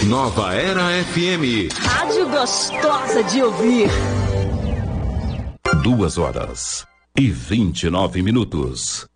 Nova Era FM. Rádio gostosa de ouvir. 2h29.